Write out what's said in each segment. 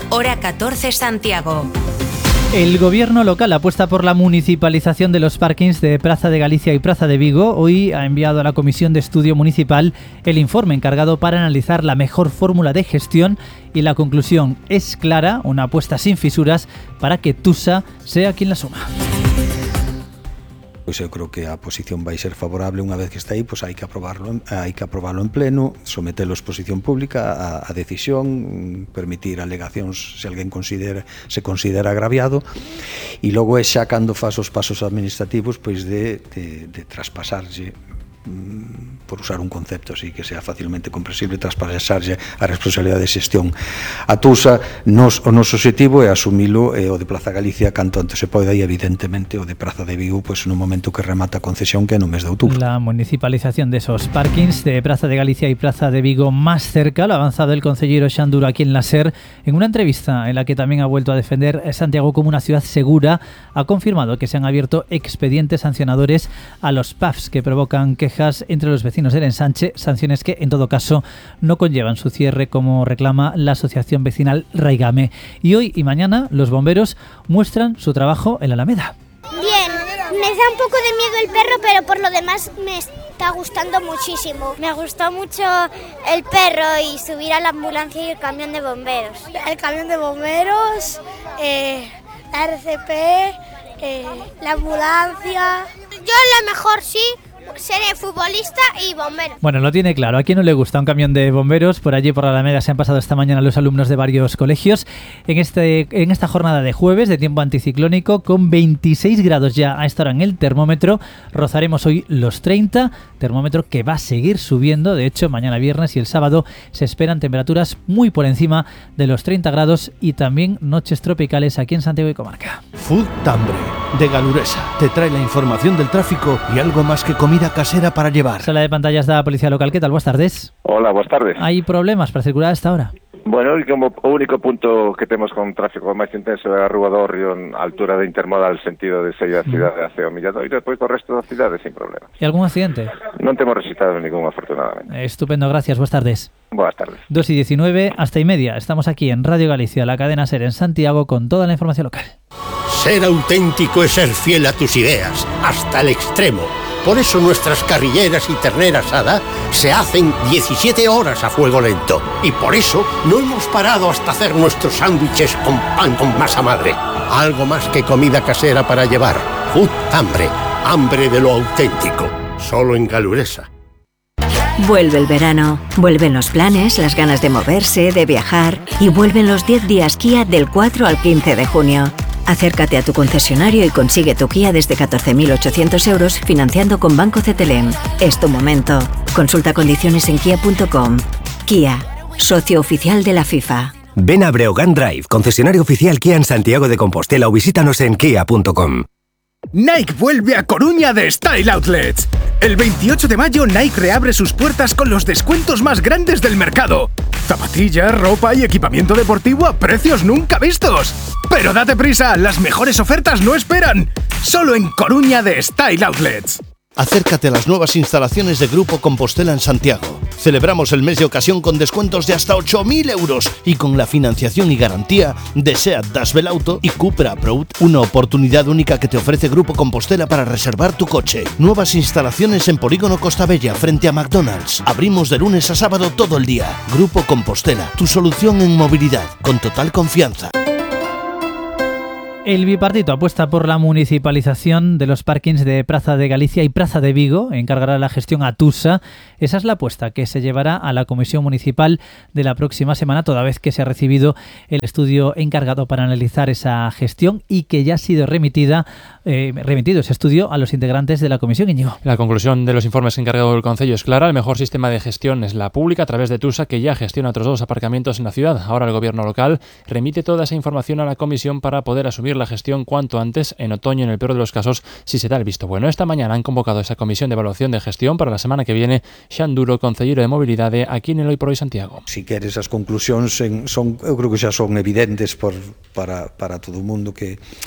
hora 14 Santiago. El gobierno local apuesta por la municipalización de los parkings de Praza de Galicia y Praza de Vigo. Hoy ha enviado a la Comisión de Estudio Municipal el informe encargado para analizar la mejor fórmula de gestión y la conclusión es clara, una apuesta sin fisuras para que Tusa sea quien la asuma. Pois eu creo que a posición vai ser favorable. Unha vez que está aí, pois hai que aprobarlo en pleno, sometelo a exposición pública a decisión, permitir alegacións se alguén se considera agraviado, e logo é xa cando faz os pasos administrativos pois de traspasarlle, por usar un concepto así que sea facilmente comprensible, traspasarlle a responsabilidade de xestión a Tusa. O noso objetivo é asumilo, o de Praza Galicia canto antes se poida, e evidentemente o de Praza de Vigo pois no momento que remata a concesión, que é no mes de outubro. La municipalización de esos parkings de Praza de Galicia y Praza de Vigo más cerca, lo ha avanzado el concejero Xan Duro aquí en la SER en una entrevista en la que también ha vuelto a defender Santiago como una ciudad segura. Ha confirmado que se han abierto expedientes sancionadores a los pubs que provocan quejas entre los vecinos del ensanche, sanciones que en todo caso no conllevan su cierre como reclama la asociación vecinal Raigame. Y hoy y mañana los bomberos muestran su trabajo en la Alameda. Bien, me da un poco de miedo el perro, pero por lo demás me está gustando muchísimo. Me gustó mucho el perro y subir a la ambulancia y el camión de bomberos. El camión de bomberos, la RCP, la ambulancia. Yo a lo mejor sí seré futbolista y bombero. Bueno, lo tiene claro. ¿A quién no le gusta un camión de bomberos? Por allí, por la Alameda, se han pasado esta mañana los alumnos de varios colegios en esta jornada de jueves de tiempo anticiclónico con 26 grados ya a esta hora en el termómetro. Rozaremos hoy los 30, termómetro que va a seguir subiendo. De hecho, mañana viernes y el sábado se esperan temperaturas muy por encima de los 30 grados y también noches tropicales aquí en Santiago y comarca. Food Tambre, de Galuresa, te trae la información del tráfico y algo más que comida casera para llevar. Sala de pantallas da Policía Local. ¿Qué tal? Buenas tardes. Hola, buenas tardes. ¿Hay problemas para circular a esta hora? Bueno, o único punto que temos con tráfico máis intenso é a Rúa do Río, altura de Intermodal, sentido de saída da cidade hacia o Milladoiro, e depois do resto da cidade sin problema. ¿Y algún accidente? Non temos registrado ningún, afortunadamente. Estupendo, gracias. Buenas tardes. Buenas tardes. 2:19, hasta y media. Estamos aquí en Radio Galicia, la cadena SER en Santiago, con toda la información local. Ser auténtico es ser fiel a tus ideas, hasta el extremo. Por eso nuestras carrilleras y ternera asada se hacen 17 horas a fuego lento. Y por eso no hemos parado hasta hacer nuestros sándwiches con pan con masa madre. Algo más que comida casera para llevar. Food Tambre, hambre de lo auténtico. Solo en Galuresa. Vuelve el verano, vuelven los planes, las ganas de moverse, de viajar y vuelven los 10 días Kia del 4 al 15 de junio. Acércate a tu concesionario y consigue tu Kia desde 14.800 euros financiando con Banco CTLM. Es tu momento. Consulta condiciones en kia.com. Kia, socio oficial de la FIFA. Ven a Breogán Drive, concesionario oficial Kia en Santiago de Compostela, o visítanos en kia.com. Nike vuelve a Coruña de Style Outlets. El 28 de mayo Nike reabre sus puertas con los descuentos más grandes del mercado. Zapatillas, ropa y equipamiento deportivo a precios nunca vistos. Pero date prisa, las mejores ofertas no esperan. Solo en Coruña de Style Outlets. Acércate a las nuevas instalaciones de Grupo Compostela en Santiago. Celebramos el mes de ocasión con descuentos de hasta 8.000 euros y con la financiación y garantía de SEAT Dash Belauto y Cupra Proud. Una oportunidad única que te ofrece Grupo Compostela para reservar tu coche. Nuevas instalaciones en Polígono Costa Bella frente a McDonald's. Abrimos de lunes a sábado todo el día. Grupo Compostela, tu solución en movilidad, con total confianza. El bipartito apuesta por la municipalización de los parkings de Praza de Galicia y Praza de Vigo. Encargará la gestión a Tusa. Esa es la apuesta que se llevará a la comisión municipal de la próxima semana, toda vez que se ha recibido el estudio encargado para analizar esa gestión y que ya ha sido remitido ese estudio a los integrantes de la comisión. Íñigo. La conclusión de los informes encargados del Concello es clara. El mejor sistema de gestión es la pública a través de Tusa, que ya gestiona otros 2 aparcamientos en la ciudad. Ahora el gobierno local remite toda esa información a la comisión para poder asumir la gestión cuanto antes, en otoño, en el peor de los casos, si se da el visto bueno. Esta mañana han convocado esa comisión de evaluación de gestión para la semana que viene. Xan Duro, concellero de Mobilidade, aquí en el Hoy por Hoy Santiago. Si queres, as conclusións eu creo que xa son evidentes para todo o mundo que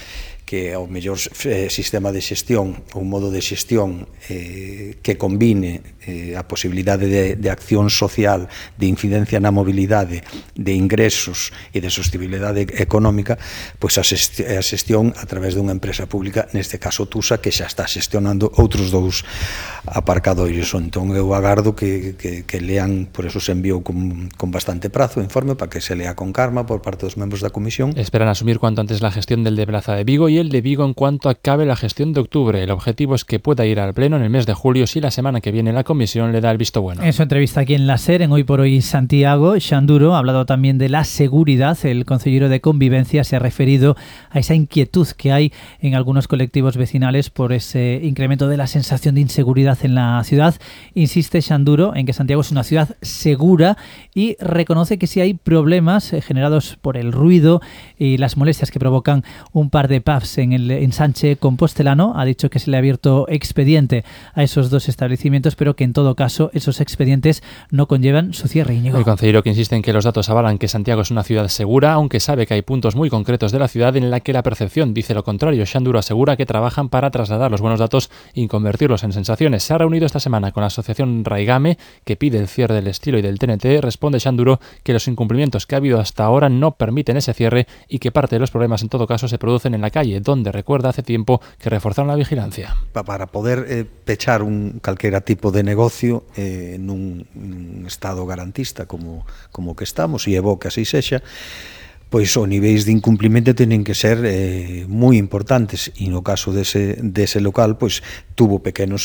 que o mellor sistema de xestión ou modo de xestión que combine a posibilidade de acción social, de incidencia na mobilidade, de ingresos e de sostenibilidade económica, pois a xestión a través dunha empresa pública, neste caso TUSA, que xa está xestionando outros 2 aparcadoiros. Entón eu agardo que lean, por eso se enviou con bastante prazo o informe para que se lea con calma por parte dos membros da comisión. Esperan asumir cuanto antes la gestión del de Plaza de Vigo y el de Vigo en cuanto acabe la gestión de octubre. El objetivo es que pueda ir al Pleno en el mes de julio si la semana que viene la comisión le da el visto bueno. En su entrevista aquí en la SER, en Hoy por Hoy Santiago, Xanduro ha hablado también de la seguridad. El consejero de Convivencia se ha referido a esa inquietud que hay en algunos colectivos vecinales por ese incremento de la sensación de inseguridad en la ciudad. Insiste Xanduro en que Santiago es una ciudad segura y reconoce que si hay problemas generados por el ruido y las molestias que provocan un par de pubs en el ensanche compostelano, ha dicho que se le ha abierto expediente a esos 2 establecimientos, pero que en todo caso esos expedientes no conllevan su cierre. Íñigo. El consejero que insiste en que los datos avalan que Santiago es una ciudad segura, aunque sabe que hay puntos muy concretos de la ciudad en la que la percepción dice lo contrario. Xanduro asegura que trabajan para trasladar los buenos datos y convertirlos en sensaciones. Se ha reunido esta semana con la asociación Raigame, que pide el cierre del estilo y del TNT. Responde Xanduro que los incumplimientos que ha habido hasta ahora no permiten ese cierre y que parte de los problemas en todo caso se producen en la calle, donde recuerda hace tiempo que reforzaron la vigilancia. Para poder pechar calquera tipo de negocio nun estado garantista como que estamos, e é bo que así sexa, pois os niveis de incumplimento teñen que ser moi importantes, e no caso dese local pois tuvo pequenos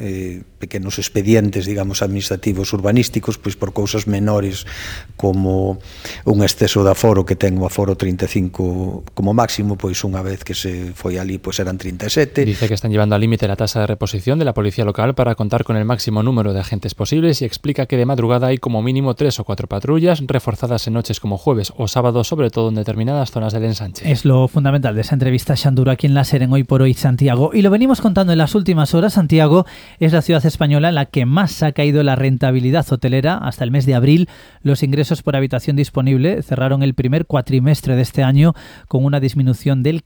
expedientes, digamos, administrativos urbanísticos, pois por cousas menores como un exceso de aforo, que ten o aforo 35 como máximo, pois unha vez que se foi ali pois eran 37. Dice que están llevando al límite la tasa de reposición de la policía local para contar con el máximo número de agentes posibles, y explica que de madrugada hay como mínimo 3 o 4 patrullas reforzadas en noches como jueves o sábado, sobre todo en determinadas zonas del ensanche. Es lo fundamental de esa entrevista a Xanduro aquí en la SER en Hoy por Hoy Santiago. Y lo venimos contando en las últimas horas. Santiago es la ciudad española en la que más ha caído la rentabilidad hotelera. Hasta el mes de abril, los ingresos por habitación disponible cerraron el primer cuatrimestre de este año con una disminución del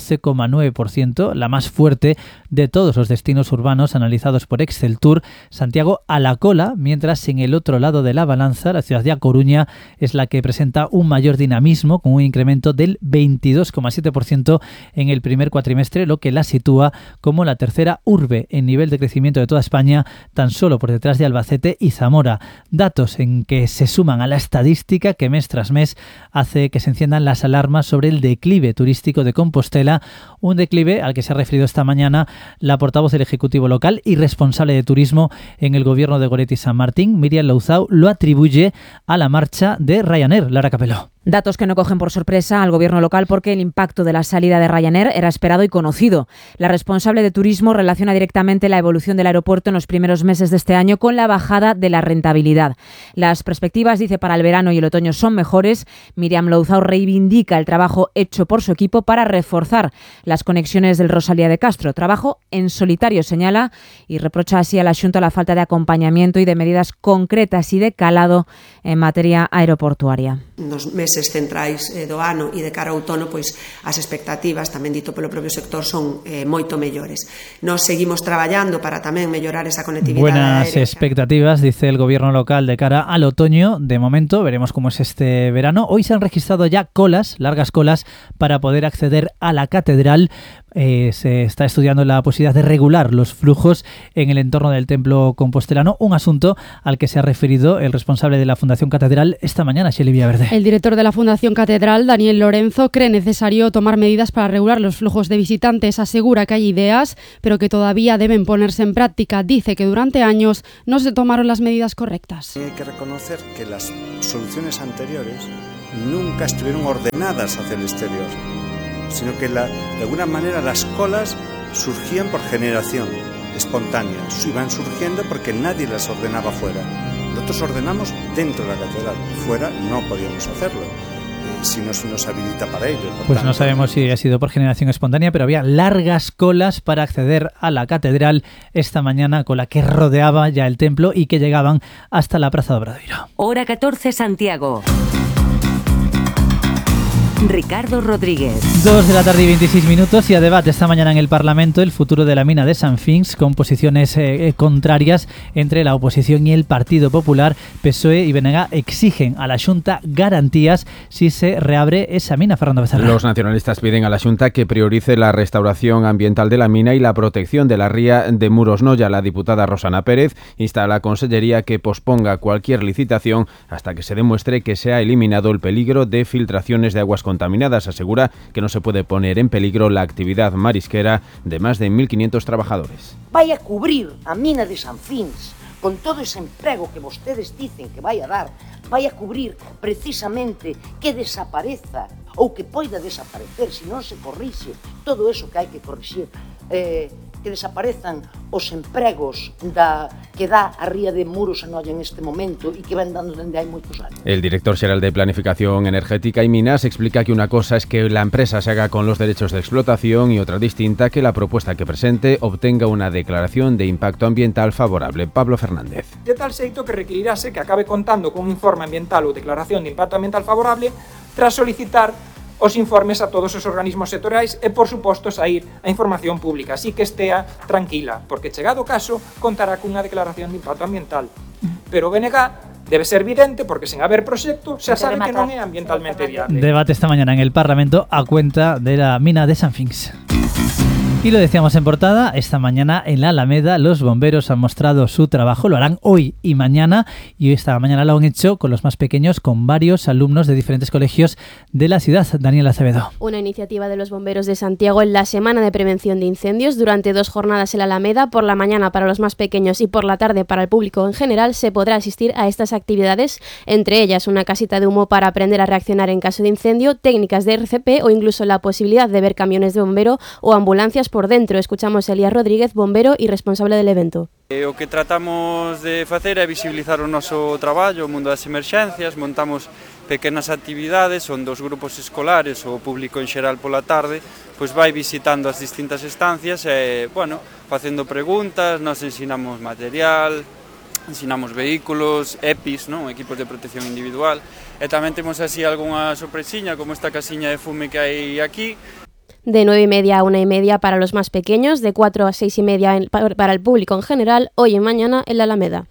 14,9%, la más fuerte de todos los destinos urbanos analizados por Exceltur. Santiago a la cola, mientras en el otro lado de la balanza, la ciudad de A Coruña es la que presenta un mayor dinamismo, con un incremento del 22,7% en el primer cuatrimestre, lo que la sitúa como la tercera urbe en nivel de crecimiento de toda España, tan solo por detrás de Albacete y Zamora. Datos en que se suman a la estadística que mes tras mes hace que se enciendan las alarmas sobre el declive turístico de Compostela, un declive al que se ha referido esta mañana la portavoz del Ejecutivo local y responsable de turismo en el gobierno de Goretti San Martín, Miriam Louzao, lo atribuye a la marcha de Ryanair. Lara Capeló. Datos que no cogen por sorpresa al gobierno local porque el impacto de la salida de Ryanair era esperado y conocido. La responsable de turismo relaciona directamente la evolución del aeropuerto en los primeros meses de este año con la bajada de la rentabilidad. Las perspectivas, dice, para el verano y el otoño son mejores. Miriam Louzao reivindica el trabajo hecho por su equipo para reforzar las conexiones del Rosalía de Castro. Trabajo en solitario, señala, y reprocha así a la Xunta la falta de acompañamiento y de medidas concretas y de calado en materia aeroportuaria. Nos meses centrais do ano e de cara ao outono, pois as expectativas, tamén dito polo propio sector, son moito mellores. Nos seguimos traballando para tamén mellorar esa conectividade. Buenas aérea. expectativas, dice el gobierno local, de cara al otoño. De momento, veremos cómo es este verano. Hoy se han registrado ya colas, largas colas, para poder acceder a la catedral. Se está estudiando la posibilidad de regular los flujos en el entorno del templo compostelano, un asunto al que se ha referido el responsable de la Fundación Catedral esta mañana, Xeli Villaverde. El director de la Fundación Catedral, Daniel Lorenzo, cree necesario tomar medidas para regular los flujos de visitantes. Asegura que hay ideas, pero que todavía deben ponerse en práctica. Dice que durante años no se tomaron las medidas correctas. Hay que reconocer que las soluciones anteriores nunca estuvieron ordenadas hacia el exterior, sino que de alguna manera las colas surgían por generación espontánea, iban surgiendo porque nadie las ordenaba fuera. Nosotros ordenamos dentro de la catedral, fuera no podíamos hacerlo, si no se nos habilita para ello. Pues no sabemos si ha sido por generación espontánea, pero había largas colas para acceder a la catedral esta mañana, cola que rodeaba ya el templo y que llegaban hasta la Plaza de Obradoiro. Hora 14 Santiago. Ricardo Rodríguez. 2 de la tarde y 26 minutos y a debate esta mañana en el Parlamento el futuro de la mina de Sant Fins, con posiciones contrarias entre la oposición y el Partido Popular. PSOE y BNG exigen a la Xunta garantías si se reabre esa mina. Fernando Becerra. Los nacionalistas piden a la Xunta que priorice la restauración ambiental de la mina y la protección de la ría de Muros Noia. La diputada Rosana Pérez insta a la Consellería que posponga cualquier licitación hasta que se demuestre que se ha eliminado el peligro de filtraciones de aguas contaminadas. Asegura que no se puede poner en peligro la actividad marisquera de más de 1.500 trabajadores. Vai a cubrir a mina de Sant Fins con todo ese emprego que vostedes dicen que vai a dar, vai a cubrir precisamente que desapareza ou que poida desaparecer se non se corrixe todo eso que hai que corrixir, que desaparezan os empregos que dá a ría de Muros Noia en este momento e que ven dando dende hai moitos anos. El director xeral de Planificación Energética y Minas explica que una cosa es que la empresa se haga con los derechos de explotación y otra distinta que la propuesta que presente obtenga una declaración de impacto ambiental favorable. Pablo Fernández. De tal xeito que requirirase que acabe contando con un informe ambiental ou declaración de impacto ambiental favorable tras solicitar os informes a todos os organismos sectoriais e, por suposto, sair a información pública, así que estea tranquila, porque chegado o caso contará cunha declaración de impacto ambiental. Pero o BNG debe ser evidente porque sen haber proxecto xa sabe que non é ambientalmente viable. Debate esta mañana en el Parlamento a cuenta de la mina de Sant Fins. Y lo decíamos en portada, esta mañana en la Alameda los bomberos han mostrado su trabajo, lo harán hoy y mañana, y esta mañana lo han hecho con los más pequeños, con varios alumnos de diferentes colegios de la ciudad. Daniela Acevedo. Una iniciativa de los bomberos de Santiago en la Semana de Prevención de Incendios. Durante 2 jornadas en la Alameda, por la mañana para los más pequeños y por la tarde para el público en general, se podrá asistir a estas actividades, entre ellas una casita de humo para aprender a reaccionar en caso de incendio, técnicas de RCP o incluso la posibilidad de ver camiones de bombero o ambulancias por dentro. Escuchamos a Elías Rodríguez, bombero y responsable del evento. O que tratamos de facer é visibilizar o noso traballo, o mundo das emerxencias, montamos pequenas actividades onde os grupos escolares ou o público en xeral pola tarde pois vai visitando as distintas estancias e, bueno, facendo preguntas, nos ensinamos material, ensinamos vehículos, EPIs, non? Equipos de protección individual, e tamén temos así algunha sorpresiña como esta casiña de fume que hai aquí. De 9:30 a 1:30 para los más pequeños, de 4 a 6:30 para el público en general, hoy y mañana en la Alameda.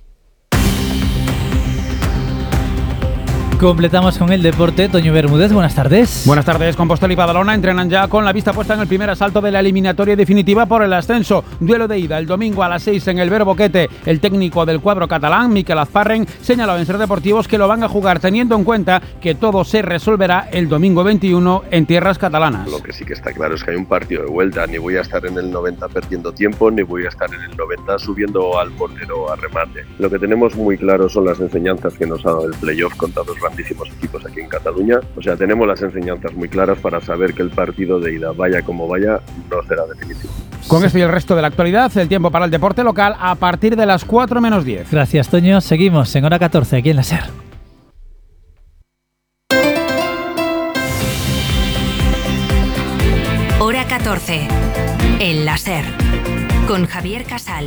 Completamos con el deporte. Toño Bermúdez, buenas tardes. Buenas tardes. Compostela y Badalona entrenan ya con la vista puesta en el primer asalto de la eliminatoria definitiva por el ascenso. Duelo de ida el domingo a las 6 en el Ver Boquete. El técnico del cuadro catalán, Miquel Azparren, señaló en Ser Deportivos que lo van a jugar teniendo en cuenta que todo se resolverá el domingo 21 en tierras catalanas. Lo que sí que está claro es que hay un partido de vuelta. Ni voy a estar en el 90 perdiendo tiempo, ni voy a estar en el 90 subiendo al portero a remate. Lo que tenemos muy claro son las enseñanzas que nos ha dado el playoff contra dos grandísimos equipos aquí en Cataluña. O sea, tenemos las enseñanzas muy claras para saber que el partido de ida, vaya como vaya, no será definitivo. Con esto y el resto de la actualidad, el tiempo para el deporte local a partir de las 4 menos 10. Gracias, Toño. Seguimos en hora 14 aquí en la SER. Hora 14 en la SER con Javier Casal.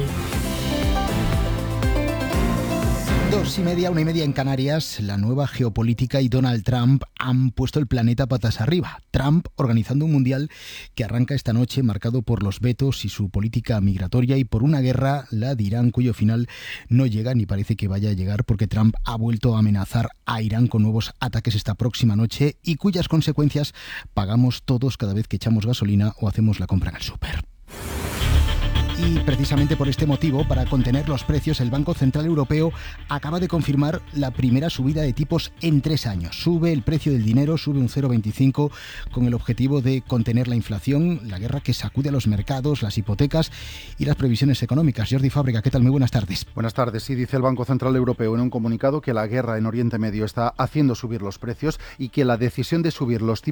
2:30, 1:30 en Canarias. La nueva geopolítica y Donald Trump han puesto el planeta patas arriba. Trump organizando un mundial que arranca esta noche marcado por los vetos y su política migratoria y por una guerra, la de Irán, cuyo final no llega ni parece que vaya a llegar porque Trump ha vuelto a amenazar a Irán con nuevos ataques esta próxima noche y cuyas consecuencias pagamos todos cada vez que echamos gasolina o hacemos la compra en el súper. Y precisamente por este motivo, para contener los precios, el Banco Central Europeo acaba de confirmar la primera subida de tipos en 3 años. Sube el precio del dinero, sube un 0,25 con el objetivo de contener la inflación, la guerra que sacude a los mercados, las hipotecas y las previsiones económicas. Jordi Fábrega, ¿qué tal? Muy buenas tardes. Buenas tardes. Sí, dice el Banco Central Europeo en un comunicado que la guerra en Oriente Medio está haciendo subir los precios y que la decisión de subir los tipos